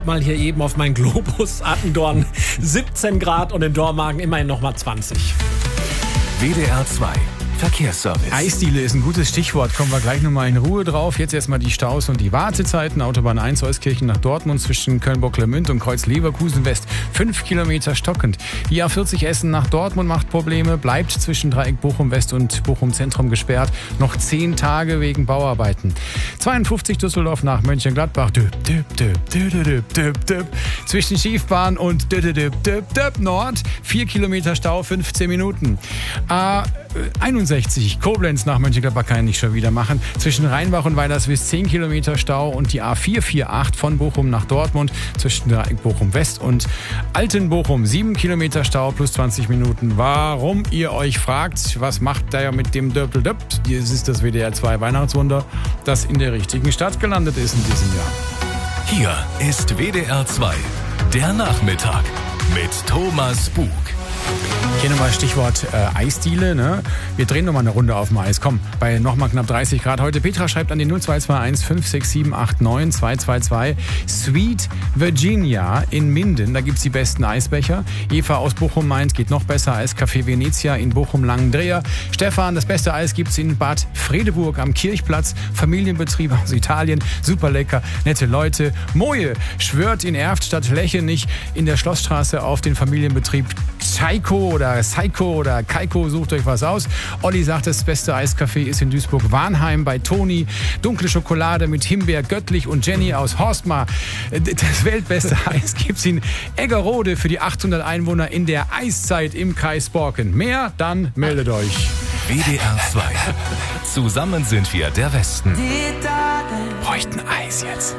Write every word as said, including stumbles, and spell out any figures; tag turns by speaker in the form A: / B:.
A: Mal hier eben auf meinen Globus, Attendorn siebzehn Grad und in Dormagen immerhin nochmal zwanzig.
B: W D R zwei Verkehrsservice.
C: Eisdiele ist ein gutes Stichwort. Kommen wir gleich nochmal in Ruhe drauf. Jetzt erstmal die Staus und die Wartezeiten. Autobahn eins Euskirchen nach Dortmund zwischen Köln-Bocklemünd und Kreuz-Leverkusen West. Fünf Kilometer stockend. Die A vierzig Essen nach Dortmund macht Probleme. Bleibt zwischen Dreieck Bochum West und Bochum Zentrum gesperrt. Noch zehn Tage wegen Bauarbeiten. zweiundfünfzig Düsseldorf nach Mönchengladbach. Düb, düb, düb, düb, düb, düb, düb. Zwischen Schiefbahn und düb, düb, düb, düb, Nord. Vier Kilometer Stau, fünfzehn Minuten. A einundsechzig Koblenz nach Mönchengladbach kann ich nicht schon wieder machen. Zwischen Rheinbach und Weilerswist zehn Kilometer Stau und die A vier vier acht von Bochum nach Dortmund zwischen Dreieck Bochum West und Altenbochum sieben Kilometer Stau plus zwanzig Minuten. Warum ihr euch fragt, was macht der mit dem Döppel-Döpp? Es ist das W D R zwei Weihnachtswunder, das in der richtigen Stadt gelandet ist in diesem Jahr.
B: Hier ist W D R zwei, der Nachmittag mit Thomas Bug.
C: Hier nochmal Stichwort äh, Eisdiele. Ne? Wir drehen nochmal eine Runde auf dem Eis. Komm, bei nochmal knapp dreißig Grad heute. Petra schreibt an die null zwei zwei eins fünf sechs sieben acht neun zwei zwei zwei. Sweet Virginia in Minden. Da gibt's die besten Eisbecher. Eva aus Bochum meint, geht noch besser. Eiscafé Venezia in Bochum-Langendreher. Stefan, das beste Eis gibt's in Bad Fredeburg am Kirchplatz. Familienbetrieb aus Italien. Super lecker, nette Leute. Moje schwört in Erftstadt Lechenich in der Schlossstraße auf den Familienbetrieb Chaiko oder Psycho oder Kaiko, sucht euch was aus. Olli sagt, das beste Eiscafé ist in Duisburg-Warnheim bei Toni. Dunkle Schokolade mit Himbeer, Göttlich und Jenny aus Horstmar. Das weltbeste Eis gibt's in Eggerode für die achthundert Einwohner in der Eiszeit im Kreis Borken. Mehr? Dann meldet euch.
B: W D R zwei. Zusammen sind wir der Westen.
C: Bräuchten Eis jetzt.